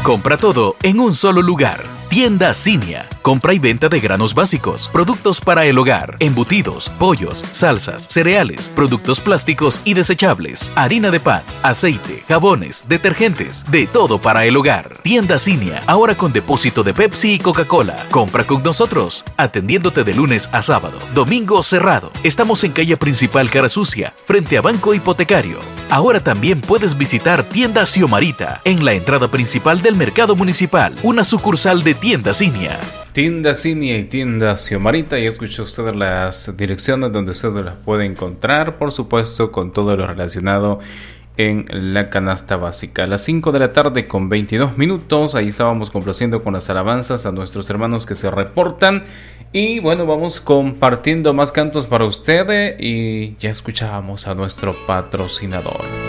Compra todo en un solo lugar. Tienda Cinia. Compra y venta de granos básicos, productos para el hogar, embutidos, pollos, salsas, cereales, productos plásticos y desechables, harina de pan, aceite, jabones, detergentes, de todo para el hogar. Tienda Cinia, ahora con depósito de Pepsi y Coca-Cola. Compra con nosotros, atendiéndote de lunes a sábado. Domingo cerrado. Estamos en calle principal Cara Sucia, frente a Banco Hipotecario. Ahora también puedes visitar Tienda Xiomarita, en la entrada principal del Mercado Municipal, una sucursal de Tienda Cinia. Tienda Cinia y Tienda Xiomarita, y escuchó usted las direcciones donde usted las puede encontrar, por supuesto, con todo lo relacionado en la canasta básica. A las 5 de la tarde con 22 minutos, ahí estábamos complaciendo con las alabanzas a nuestros hermanos que se reportan. Y bueno, vamos compartiendo más cantos para ustedes y ya escuchábamos a nuestro patrocinador.